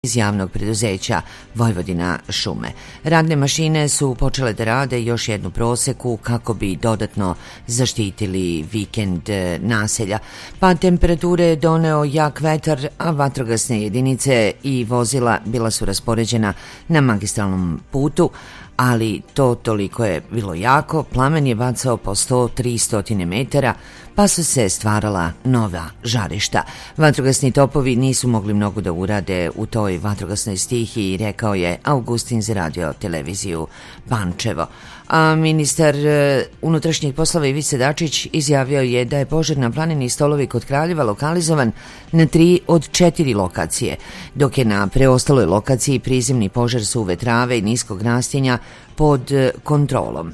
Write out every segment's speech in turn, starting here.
iz javnog preduzeća Vojvodina šume. Radne mašine su počele da rade još jednu proseku kako bi dodatno zaštitili vikend naselja. Pad temperature je doneo jak vetar, a vatrogasne jedinice i vozila bila su raspoređena na magistralnom putu, ali to toliko je bilo jako, plamen je bacao po 100-300 metara, pa su se stvarala nova žarišta. Vatrogasni topovi nisu mogli mnogo da urade u toj vatrogasnoj stihiji, rekao je Augustin za radio televiziju Pančevo. A ministar unutrašnjih poslova Ivica Dačić izjavio je da je požar na planini Stolovi kod Kraljeva lokalizovan na 3 od 4 lokacije, dok je na preostaloj lokaciji prizemni požar suve trave i niskog rastinja pod kontrolom.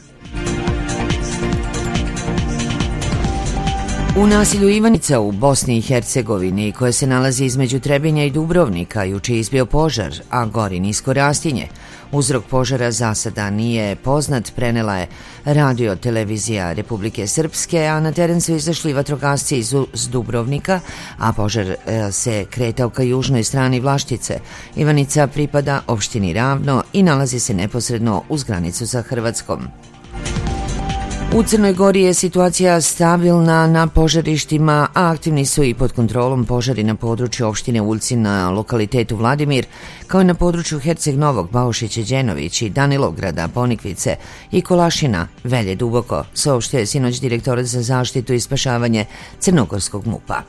U naselju Ivanica u Bosni i Hercegovini, koje se nalazi između Trebinja i Dubrovnika, juče je izbio požar, a gori nisko rastinje. Uzrok požara za sada nije poznat, prenela je radio televizija Republike Srpske, a na teren su izašli vatrogasci iz Dubrovnika, a požar se kretao ka južnoj strani Vlaštice. Ivanica pripada opštini Ravno i nalazi se neposredno uz granicu sa Hrvatskom. U Crnoj Gori je situacija stabilna na požarištima, a aktivni su i pod kontrolom požari na području opštine Uljci na lokalitetu Vladimir, kao i na području Herceg Novog, Baušića, Đenović i Danilovgrada, Ponikvice i Kolašina, Velje Duboko, saopštio je sinoć direktorat za zaštitu i spašavanje Crnogorskog MUP-a.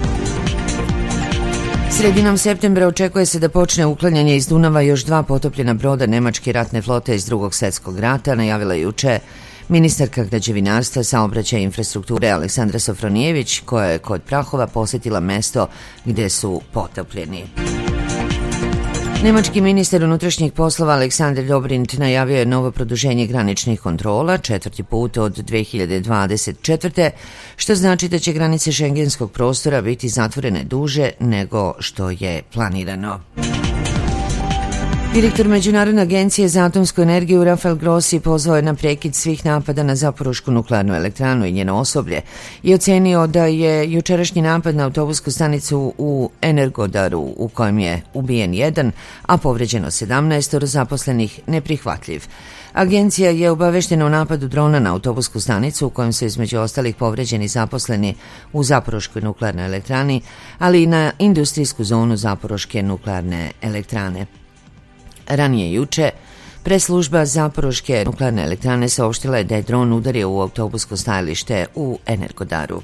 Sredinom septembra očekuje se da počne uklanjanje iz Dunava još 2 potopljena broda nemačke ratne flote iz Drugog svjetskog rata, najavila juče ministarka građevinarstva, saobraćaja i infrastrukture Aleksandra Sofronijević, koja je kod Prahova posjetila mesto gdje su potopljeni. Nemački ministar unutrašnjih poslova Aleksandar Dobrindt najavio je novo produženje graničnih kontrola, 4. put od 2024. što znači da će granice šengenskog prostora biti zatvorene duže nego što je planirano. Direktor Međunarodne agencije za atomsku energiju Rafael Grossi pozvao je na prekid svih napada na Zaporošku nuklearnu elektranu i njeno osoblje i ocenio da je jučerašnji napad na autobusku stanicu u Energodaru, u kojem je ubijen 1, a povređeno 17 zaposlenih, neprihvatljiv. Agencija je obaveštena o napadu drona na autobusku stanicu u kojem su između ostalih povređeni zaposleni u Zaporoškoj nuklearnoj elektrani, ali i na industrijsku zonu Zaporoške nuklearne elektrane. Ranije juče, preslužba Zaporoške nuklearne elektrane saopštila je da je dron udario u autobusko stajalište u Energodaru.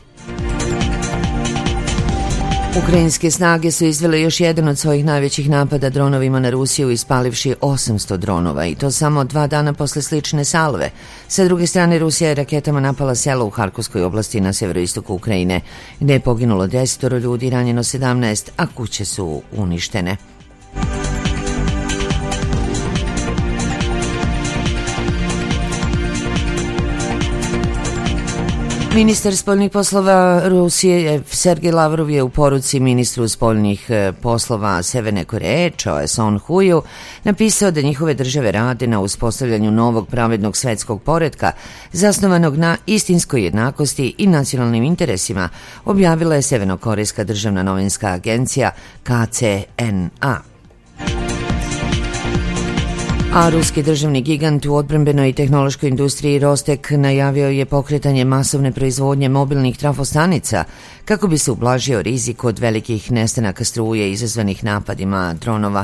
Ukrajinske snage su izvele još jedan od svojih najvećih napada dronovima na Rusiju, ispalivši 800 dronova, i to samo 2 dana posle slične salve. Sa druge strane, Rusija je raketama napala selo u Harkovskoj oblasti na severoistoku Ukrajine, gde je poginulo 10 ljudi, ranjeno 17, a kuće su uništene. Ministar spoljnih poslova Rusije Sergej Lavrov je u poruci ministru spoljnih poslova Severne Koreje Choe Son-huju napisao da njihove države rade na uspostavljanju novog pravednog svetskog poretka zasnovanog na istinskoj jednakosti i nacionalnim interesima, objavila je Severnokorejska državna novinska agencija KCNA. A ruski državni gigant u odbrambenoj i tehnološkoj industriji Rostek najavio je pokretanje masovne proizvodnje mobilnih trafostanica kako bi se ublažio rizik od velikih nestanaka struje izazvanih napadima dronova.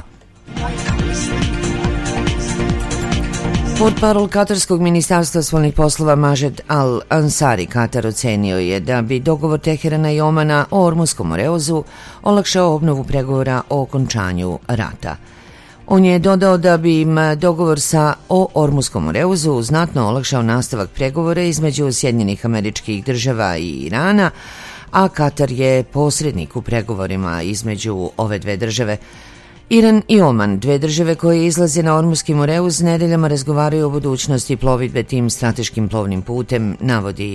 Portparol Katarskog ministarstva spoljnih poslova Majed Al-Ansari Katar ocenio je da bi dogovor Teherana i Omana o Ormuskom moreuzu olakšao obnovu pregovora o okončanju rata. On je dodao da bi im dogovor o Ormuskom moreuzu znatno olakšao nastavak pregovora između Sjedinjenih Američkih Država i Irana, a Katar je posrednik u pregovorima između ove dve države. Iran i Oman, dve države koje izlaze na Ormuski moreuz, nedeljama razgovaraju o budućnosti plovidbe tim strateškim plovnim putem, navodi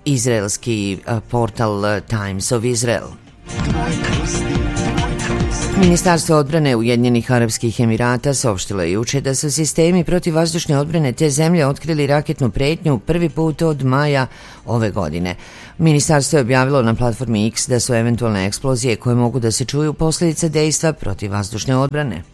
izraelski portal Times of Israel. Ministarstvo odbrane Ujedinjenih Arapskih Emirata saopštilo je juče da su sistemi protivvazdušne odbrane te zemlje otkrili raketnu pretnju prvi put od maja ove godine. Ministarstvo je objavilo na platformi X da su eventualne eksplozije koje mogu da se čuju posljedica dejstva protivvazdušne odbrane.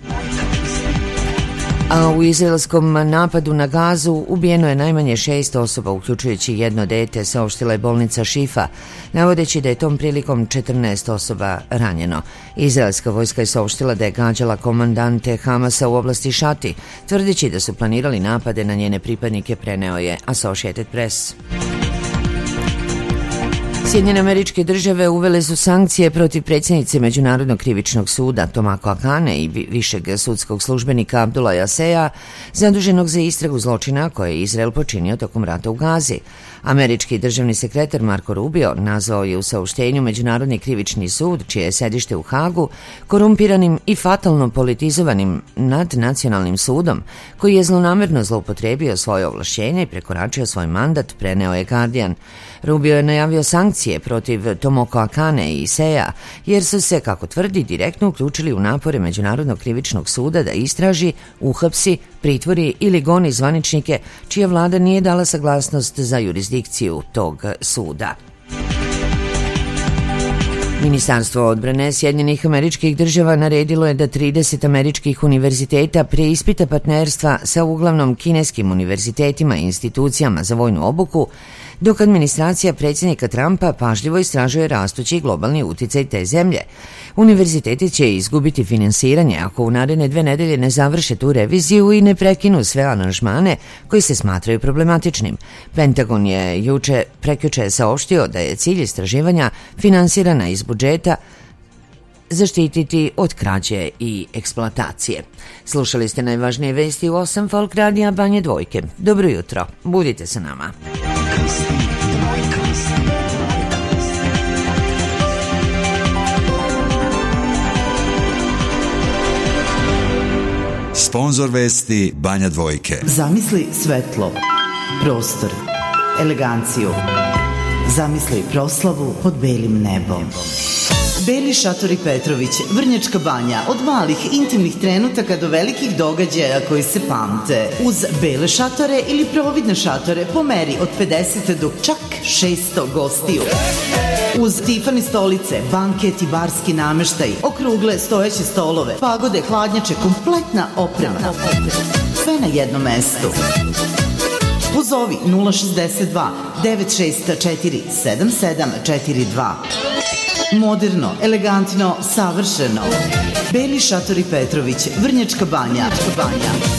A u izraelskom napadu na Gazu ubijeno je najmanje 6 osoba, uključujući jedno dete, saopštila je bolnica Šifa, navodeći da je tom prilikom 14 osoba ranjeno. Izraelska vojska je saopštila da je gađala komandante Hamasa u oblasti Šati, tvrdeći da su planirali napade na njene pripadnike, preneo je Associated Press. Sjedinjene Američke Države uvele su sankcije protiv predsjednice Međunarodnog krivičnog suda Tomako Akane i višeg sudskog službenika Abdulaja Seja, zaduženog za istragu zločina koje je Izrael počinio tokom rata u Gazi. Američki državni sekretar Marco Rubio nazvao je u saopštenju Međunarodni krivični sud, čije je sedište u Hagu, korumpiranim i fatalno politizovanim nadnacionalnim sudom, koji je zlonamerno zloupotrebio svoje ovlašćenje i prekoračio svoj mandat, preneo je Guardian. Rubio je najavio sankcije protiv Tomoko Akane i Seja, jer su se, kako tvrdi, direktno uključili u napore Međunarodnog krivičnog suda da istraži, uhapsi, pritvori ili goni zvaničnike čija vlada nije dala saglasnost za jurisdikciju tog suda. Ministarstvo odbrane Sjedinjenih Američkih Država naredilo je da 30 američkih univerziteta preispita partnerstva sa uglavnom kineskim univerzitetima i institucijama za vojnu obuku, dok administracija predsjednika Trumpa pažljivo istražuje rastući globalni uticaj te zemlje. Univerziteti će izgubiti finansiranje ako u naredne 2 nedelje ne završe tu reviziju i ne prekinu sve aranžmane koji se smatraju problematičnim. Pentagon je prekjuče saopštio da je cilj istraživanja finansirana iz budžeta zaštititi od krađe i eksploatacije. Slušali ste najvažnije vesti u 8 Folk radija Banje Dvojke. Dobro jutro, budite sa nama. Sponzor vesti Banja Dvojke. Zamisli svetlo, prostor, eleganciju. Zamisli proslavu pod belim nebom. Beli šatori Petrović, Vrnjačka Banja, od malih intimnih trenutaka do velikih događaja koji se pamte. Uz bele šatore ili providne šatore po meri od 50 do čak 600 gostiju. Uz Tiffany stolice, banket i barski nameštaj, okrugle stojeće stolove, pagode, hladnjače, kompletna oprema. Sve na jednom mestu. Pozovi 062 964 7742. Moderno, elegantno, savršeno. Beli šatori Petrović, Vrnjačka Banja.